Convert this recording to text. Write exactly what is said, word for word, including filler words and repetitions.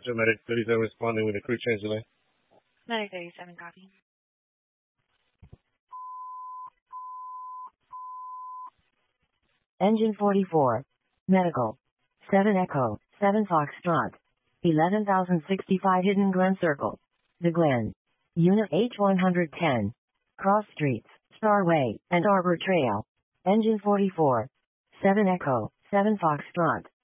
Roger, Medic thirty-seven responding with a crew change delay. Medic thirty-seven, copy. Engine forty-four. Medical. seven Echo, seven Foxtrot. eleven thousand sixty-five Hidden Glen Circle. The Glen. Unit H one ten. Cross Streets, Starway, and Arbor Trail. Engine forty-four. seven Echo, seven Foxtrot.